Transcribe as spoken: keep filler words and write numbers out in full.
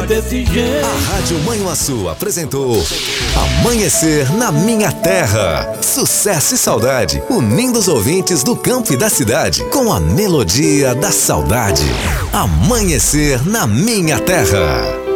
desse jeito. A Rádio Manhuaçu apresentou Amanhecer na Minha Terra. Sucesso e saudade, unindo os ouvintes do campo e da cidade com a melodia da saudade. Amanhecer na Minha Terra.